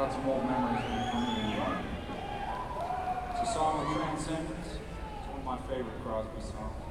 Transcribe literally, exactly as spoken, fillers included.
about some old memories from me. It's a song that transcends. It's one of my favorite Crosby songs.